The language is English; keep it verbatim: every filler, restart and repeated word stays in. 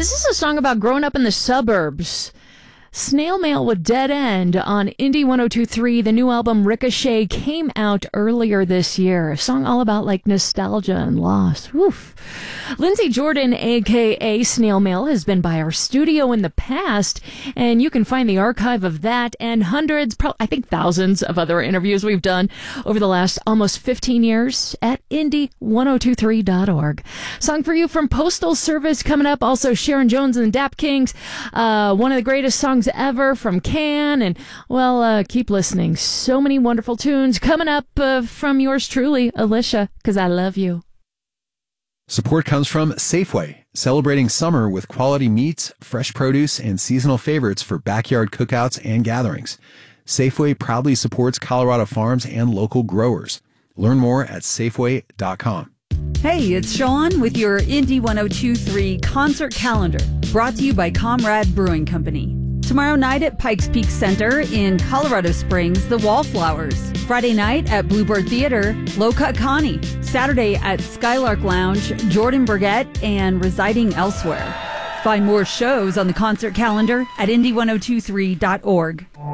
This is a song about growing up in the suburbs. Snail Mail with Dead End on Indie one oh two point three. The new album Ricochet came out earlier this year. A song all about like nostalgia and loss. Oof. Lindsay Jordan, a k a. Snail Mail, has been by our studio in the past, and you can find the archive of that and hundreds, probably, I think thousands of other interviews we've done over the last almost fifteen years at indie one oh two point three dot org. Song for you from Postal Service coming up. Also Sharon Jones and the Dap Kings. Uh, one of the greatest songs ever from Can, and well, uh, keep listening. So many wonderful tunes coming up uh, from yours truly, Alicia, because I love you. Support comes from Safeway, celebrating summer with quality meats, fresh produce, and seasonal favorites for backyard cookouts and gatherings. Safeway proudly supports Colorado farms and local growers. Learn more at safeway dot com. Hey, it's Sean with your Indie one oh two point three concert calendar, brought to you by Comrade Brewing Company. Tomorrow night at Pikes Peak Center in Colorado Springs, The Wallflowers. Friday night at Bluebird Theater, Low Cut Connie. Saturday at Skylark Lounge, Jordan Burgett and Residing Elsewhere. Find more shows on the concert calendar at indie one oh two point three dot org.